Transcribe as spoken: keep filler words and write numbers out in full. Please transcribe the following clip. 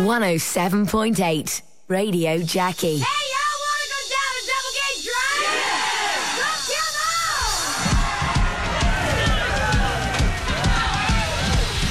one oh seven point eight Radio Jackie. Hey!